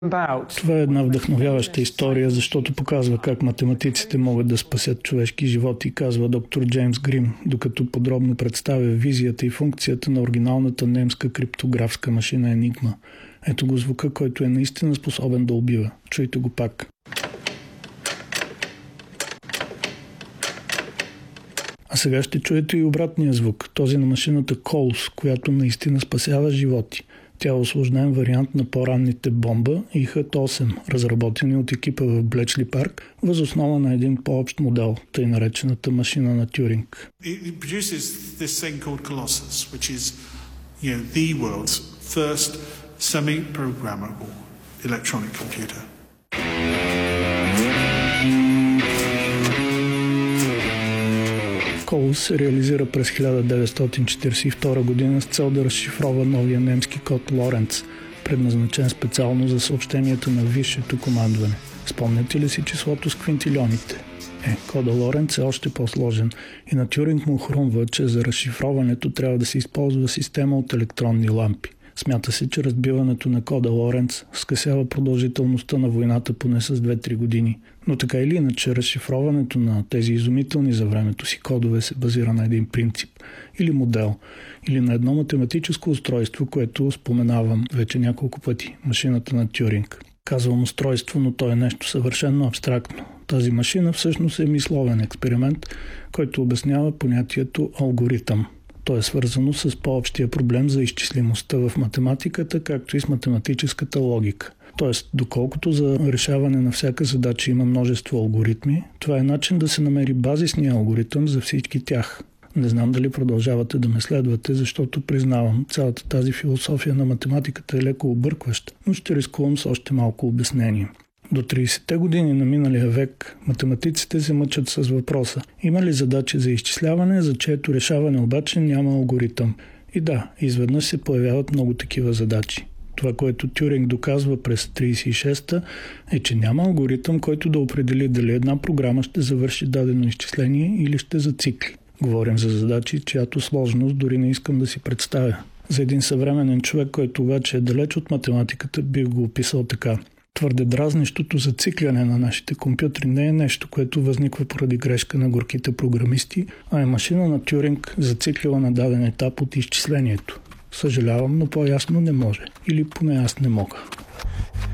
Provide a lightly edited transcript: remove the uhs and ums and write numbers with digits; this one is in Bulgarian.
Това е една вдъхновяваща история, защото показва как математиците могат да спасят човешки животи, казва доктор Джеймс Грим, докато подробно представя визията и функцията на оригиналната немска криптографска машина Enigma. Ето го звука, който е наистина способен да убива. Чуйте го пак. А сега ще чуете и обратния звук, този на машината Coles, която наистина спасява животи. Тя е усложнен вариант на по-ранните бомба и Х-8, разработени от екипа в Блечли парк, въз основа на един по-общ модел, тъй наречената машина на Тюринг. It produces this thing called Colossus, which is, the world's first semi-programmable electronic computer. Coles се реализира през 1942 година с цел да разшифрова новия немски код Лоренц, предназначен специално за съобщенията на висшето командване. Спомняте ли си числото с квинтилионите? Кода Лоренц е още по-сложен и на Тюринг му хрумва, че за разшифроването трябва да се използва система от електронни лампи. Смята се, че разбиването на кода Лоренц скъсява продължителността на войната поне с 2-3 години. Но така или иначе, разшифроването на тези изумителни за времето си кодове се базира на един принцип или модел, или на едно математическо устройство, което споменавам вече няколко пъти – машината на Тюринг. Казвам устройство, но то е нещо съвършено абстрактно. Тази машина всъщност е мисловен експеримент, който обяснява понятието алгоритъм. То е свързано с по-общия проблем за изчислимостта в математиката, както и с математическата логика. Тоест, доколкото за решаване на всяка задача има множество алгоритми, това е начин да се намери базисния алгоритъм за всички тях. Не знам дали продължавате да ме следвате, защото признавам, цялата тази философия на математиката е леко объркваща, но ще рискувам с още малко обяснение. До 30-те години на миналия век математиците се мъчат с въпроса: има ли задачи за изчисляване, за чието решаване обаче няма алгоритъм? И да, изведнъж се появяват много такива задачи. Това, което Тюринг доказва през 36-та, е, че няма алгоритъм, който да определи дали една програма ще завърши дадено изчисление или ще зацикли. Говорим за задачи, чиято сложност дори не искам да си представя. За един съвременен човек, който обаче е далеч от математиката, бих го описал така. Твърде дразнещото зацикляне на нашите компютри не е нещо, което възниква поради грешка на горките програмисти, а е машина на Тюринг зациклила на даден етап от изчислението. Съжалявам, но по-ясно не може. Или поне аз не мога.